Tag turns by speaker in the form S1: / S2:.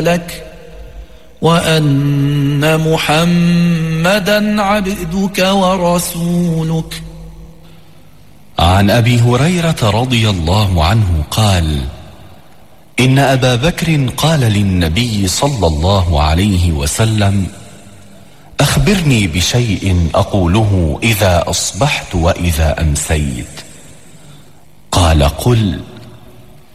S1: لك وأن محمدا عبدك ورسولك.
S2: عن أبي هريرة رضي الله عنه قال: إن أبا بكر قال للنبي صلى الله عليه وسلم: أخبرني بشيء أقوله إذا أصبحت وإذا أمسيت. قال: قل: